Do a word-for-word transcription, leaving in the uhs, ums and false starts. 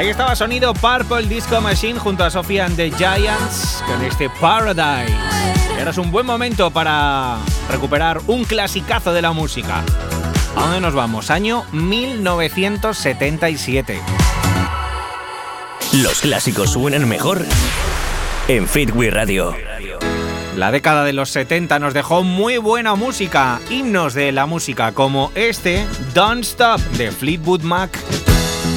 Ahí estaba sonido Purple Disco Machine junto a Sophie and the Giants con este Paradise. Y ahora es un buen momento para recuperar un clasicazo de la música. ¿A dónde nos vamos? Año mil novecientos setenta y siete. Los clásicos suenan mejor en Fitwi Radio. La década de los setenta nos dejó muy buena música, himnos de la música como este Don't Stop de Fleetwood Mac.